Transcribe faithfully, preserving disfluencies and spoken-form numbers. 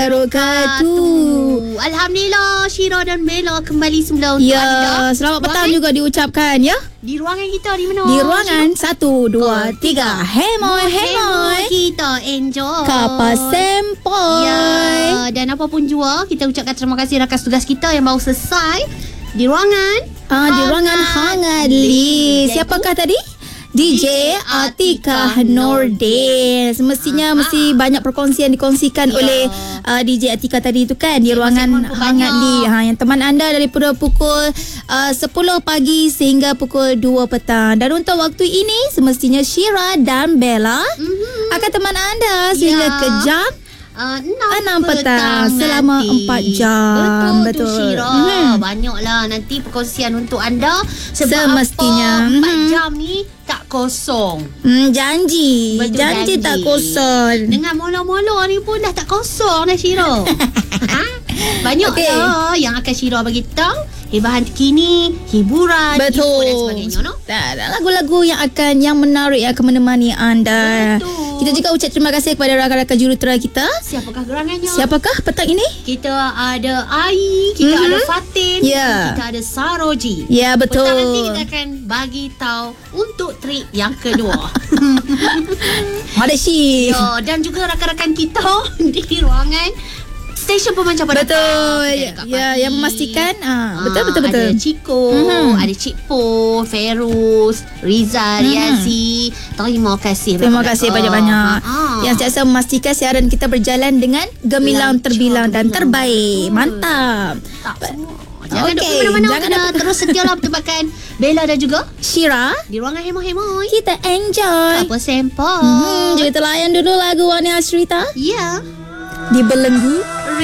wabarakatuh. Alhamdulillah, Syira dan Bella kembali semula untuk Ya, anda. selamat petang juga diucapkan ya. Di ruangan kita di mana? Di ruangan satu, dua, tiga. Hemoy, hemoy. Kita enjoy. Kapas sempoi. Ya, dan apapun jua, kita ucapkan terima kasih rakan tugas kita yang baru selesai di ruangan. Ah, di ruangan hangat Li. Siapakah tadi? D J Atika Nordin. Semestinya Ah, mesti banyak perkongsian dikongsikan Ya. oleh uh, D J Atika tadi itu kan di Ya, ruangan masih pun hangat banyak. Li. Ha, yang teman anda daripada pukul uh, sepuluh pagi sehingga pukul dua petang. Dan untuk waktu ini semestinya Syira dan Bella Mhm. akan teman anda sehingga Ya. ke jam Uh, enam, Enam petang, petang selama nanti. empat jam. Betul, Betul. tu Syira. Mhm. Banyaklah nanti perkongsian untuk anda. Sebab Semestinya. apa empat Mhm. jam ni tak kosong. Hmm, janji. Betul, janji janji. tak kosong. Dengan molo-molo ni pun dah tak kosong dah Syira. ha? Banyak Okey. lah yang akan Syira bagi tahu. Hebahan terkini, hiburan, info Betul. dan sebagainya, no? Dan lagu-lagu yang akan yang menarik yang akan menemani anda. Betul. Kita juga ucap terima kasih kepada rakan-rakan jurutera kita. Siapakah gerangannya? Siapakah petang ini? Kita ada Ai, kita Mhm. ada Fatin, Ya. kita ada Saroji. Ya, betul. Petang nanti kita akan bagi tahu untuk trip yang kedua. Ada Syif. Ya, dan juga rakan-rakan kita di ruangan stesen pemancar pada Betul. petang. Kita Ya, dekat ya pagi. yang memastikan ah, betul Ah, betul betul. Ada Ciko, Mhm. ada Cik Po, Ferus, Rizal, Mhm. Riazi. Terima kasih Terima banyak-banyak. kasih banyak-banyak. Ah. Yang sentiasa memastikan siaran kita berjalan dengan gemilang Lancar, terbilang dan gemilang. terbaik. Betul. Mantap. Tak semua. Jangan Okey, duduk ke mana-mana. jangan Kena duduk- terus setialah bertebakan Bella dan juga Syira, di ruangan hemo-hemo. kita enjoy. Apa sempoi? Hmm, jadi telayan dulu lagu Wani Asrita Ya. di Belenggu.